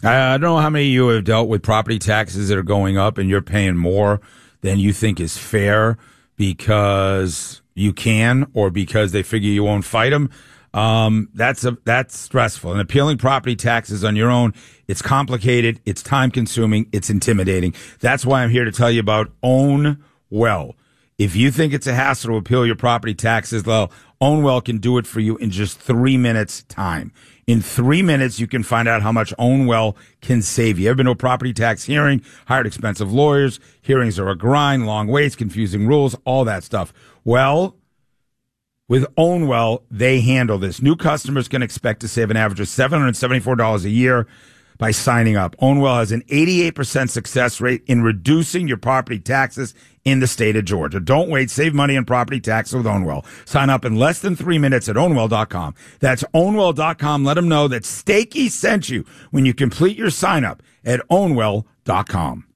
I don't know how many of you have dealt with property taxes that are going up and you're paying more than you think is fair because you can or because they figure you won't fight them. That's stressful. And appealing property taxes on your own, it's complicated, it's time consuming, it's intimidating. That's why I'm here to tell you about Own Well. If you think it's a hassle to appeal your property taxes, well, Own Well can do it for you in just 3 minutes time. In 3 minutes, you can find out how much Own Well can save you. Ever been to a property tax hearing, hired expensive lawyers, hearings are a grind, long waits, confusing rules, all that stuff. Well, with Own Well, they handle this. New customers can expect to save an average of $774 a year by signing up. Own Well has an 88% success rate in reducing your property taxes in the state of Georgia. Don't wait. Save money on property taxes with Own Well. Sign up in less than 3 minutes at ownwell.com. That's ownwell.com. Let them know that Stakey sent you when you complete your sign up at ownwell.com.